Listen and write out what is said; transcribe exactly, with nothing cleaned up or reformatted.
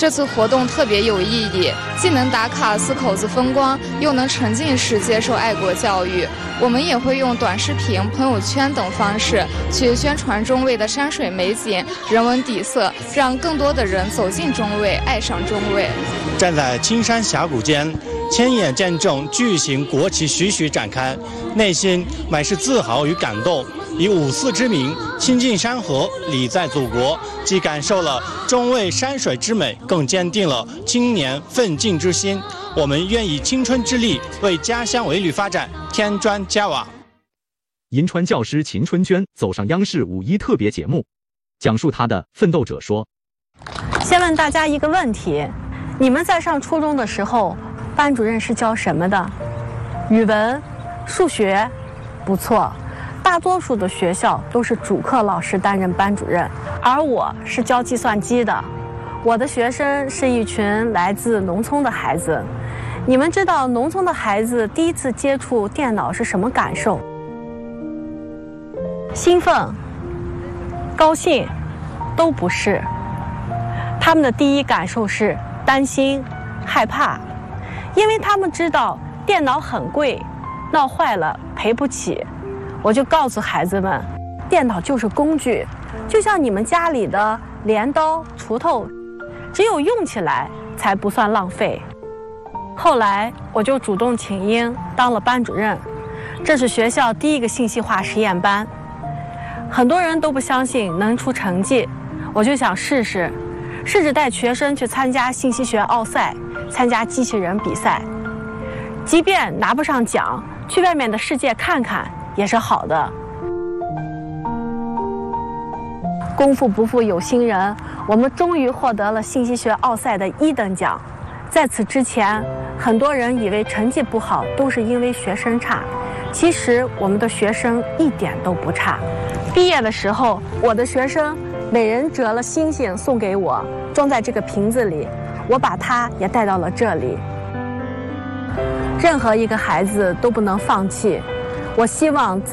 这次活动特别有意义，既能打卡四口子风光，又能沉浸式接受爱国教育。我们也会用短视频、朋友圈等方式去宣传中卫的山水美景、人文底色，让更多的人走进中卫，爱上中卫。 站在青山峡谷间，亲眼见证巨型国旗徐徐展开，内心满是自豪与感动。以五四之名亲近山河，礼在祖国，既感受了中卫山水之美，更坚定了青年奋进之心。我们愿以青春之力为家乡维旅发展添砖加瓦。 银川教师秦春娟走上央视五一特别节目，讲述她的奋斗者说： 先问大家一个问题，你们在上初中的时候，班主任是教什么的？语文、数学？不错。大多数的学校都是主课老师担任班主任，而我是教计算机的。我的学生是一群来自农村的孩子。你们知道农村的孩子第一次接触电脑是什么感受？兴奋、高兴，都不是。他们的第一感受是担心、害怕，因为他们知道电脑很贵，闹坏了赔不起。我就告诉孩子们，电脑就是工具，就像你们家里的镰刀、锄头，只有用起来才不算浪费。后来我就主动请缨当了班主任，这是学校第一个信息化实验班。很多人都不相信能出成绩，我就想试试，试着带学生去参加信息学奥赛，参加机器人比赛，即便拿不上奖，去外面的世界看看也是好的。功夫不负有心人，我们终于获得了信息学奥赛的一等奖。在此之前，很多人以为成绩不好都是因为学生差，其实我们的学生一点都不差。毕业的时候，我的学生每人折了星星送给我，装在这个瓶子里，我把它也带到了这里。任何一个孩子都不能放弃，我希望自